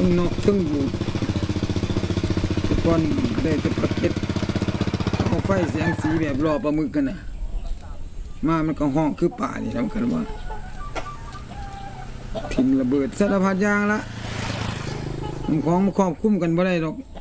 ทั้งนอกทั้งอยู่ทุกคนได้จะประเก็ดเอาไฟแสงสีแบบรอปลาหมึกกันนะมามันก็ห้องคือป่านี่นะมันกันว่าทิ่มระเบิดสารพัดอย่างละของมาครอบคุ้มกันบ่ได้หรอก